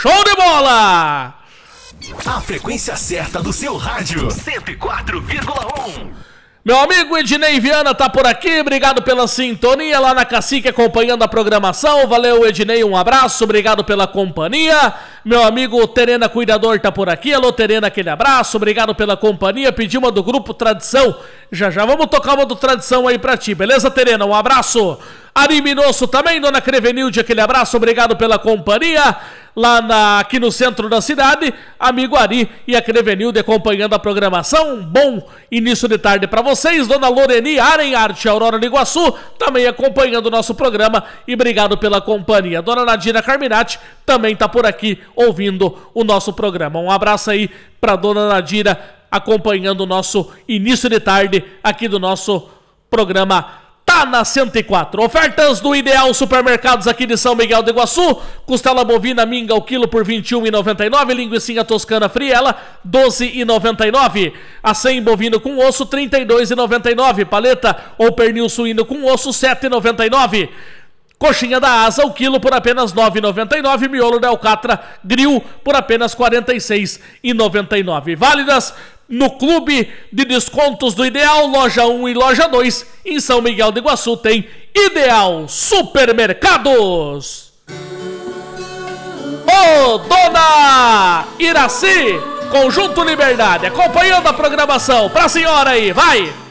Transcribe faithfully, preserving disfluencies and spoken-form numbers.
Show de bola! A frequência certa do seu rádio, cento e quatro vírgula um. Meu amigo Ednei Viana tá por aqui, obrigado pela sintonia lá na Cacique acompanhando a programação, valeu Ednei, um abraço, obrigado pela companhia. Meu amigo Terena Cuidador tá por aqui, alô Terena, aquele abraço, obrigado pela companhia, pedi uma do Grupo Tradição, já já vamos tocar uma do Tradição aí pra ti, beleza Terena, um abraço. Ari Minosso também, Dona Crevenilde, aquele abraço, obrigado pela companhia. Lá na, aqui no centro da cidade, amigo Ari e a Crevenilde acompanhando a programação. Um bom início de tarde para vocês. Dona Loreni Arenharte, Aurora do Iguaçu, também acompanhando o nosso programa e obrigado pela companhia. Dona Nadina Carminati também tá por aqui ouvindo o nosso programa. Um abraço aí para Dona Nadira acompanhando o nosso início de tarde aqui do nosso programa Tá na cento e quatro. Ofertas do Ideal Supermercados aqui de São Miguel do Iguaçu. Costela bovina minga o quilo por vinte e um reais e noventa e nove centavos. Linguicinha toscana friela doze reais e noventa e nove centavos. Acém bovino com osso trinta e dois reais e noventa e nove centavos. Paleta ou pernil suíno com osso sete reais e noventa e nove centavos. Coxinha da asa, o quilo por apenas nove reais e noventa e nove centavos. Miolo de alcatra grill por apenas quarenta e seis reais e noventa e nove centavos. Válidas no Clube de Descontos do Ideal, loja um e loja dois. Em São Miguel do Iguaçu tem Ideal Supermercados. Ô, Dona Iraci, Conjunto Liberdade, acompanhando a programação. Pra senhora aí, vai!